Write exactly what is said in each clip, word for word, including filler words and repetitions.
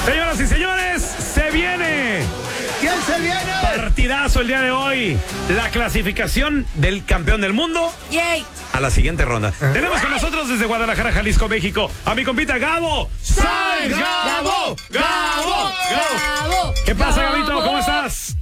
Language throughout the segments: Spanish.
Señoras y señores, se viene. ¿Quién se viene? Partidazo el día de hoy. La clasificación del campeón del mundo. Yay. A la siguiente ronda. Tenemos con nosotros desde Guadalajara, Jalisco, México, a mi compita Gabo. ¡Sal, Gabo! ¡Gabo! ¡Gabo! ¿Qué pasa, Gabito? ¿Cómo estás?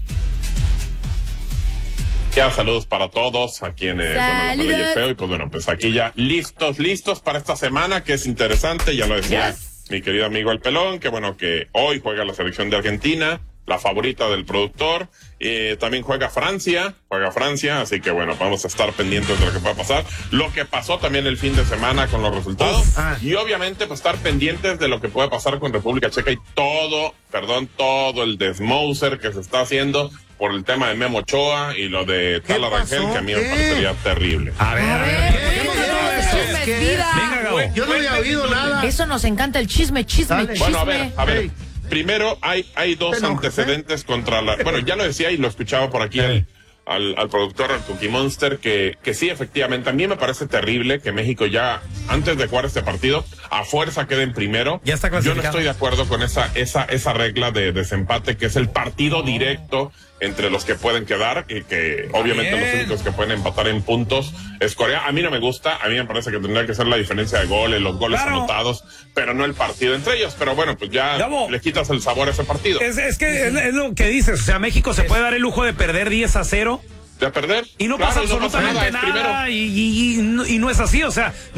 Ya, saludos para todos aquí en el Feo. Y pues bueno, pues aquí ya listos, listos para esta semana que es interesante. Ya lo decía yes. mi querido amigo El Pelón, que bueno, que hoy juega la selección de Argentina, la favorita del productor. Eh, también juega Francia, juega Francia, así que bueno, vamos a estar pendientes de lo que pueda pasar. Lo que pasó también el fin de semana con los resultados. Ah. Y obviamente pues estar pendientes de lo que puede pasar con República Checa y todo, perdón, todo el desmoser que se está haciendo por el tema de Memo Ochoa y lo de Tala Rangel, que a mí me parecería terrible. A ver, a ver, a ver. ¿Qué vida? Venga, Gabo. Yo no había oído nada. Eso nos encanta, el chisme, chisme, Dale. chisme. Bueno, a ver, a ver. Primero, hay, hay dos enojas, antecedentes ¿eh? contra la... Bueno, ya lo decía y lo escuchaba por aquí el, al, al productor, al Cookie Monster, que, que sí, efectivamente, a mí me parece terrible que México ya, antes de jugar este partido, a fuerza quede en primero. Ya está clasificado. Yo no estoy de acuerdo con esa, esa, esa regla de desempate, que es el partido directo entre los que pueden quedar y que obviamente Bien. los únicos que pueden empatar en puntos es Corea. A mí no me gusta, a mí me parece que tendría que ser la diferencia de goles, los goles Claro. anotados, pero no el partido entre ellos. Pero bueno, pues ya Gabo. le quitas el sabor a ese partido. Es, es que es, es lo que dices, o sea, México se puede dar el lujo de perder diez a cero ¿De perder? y no Claro, pasa y no pasa absolutamente nada, es nada, primero. y, y, y, no, y no es así, o sea...